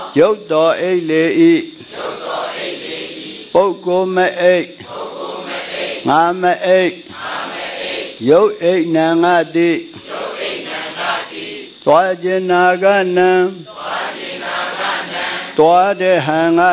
ယုတ်တော်အိတ်လေဤပုဂ္ဂိုလ်မအိတ်ငါမအိတ်ယုတ်အိတ်နံငါတိသွားခြင်းနာကနံသွားတဲ့ဟံငါ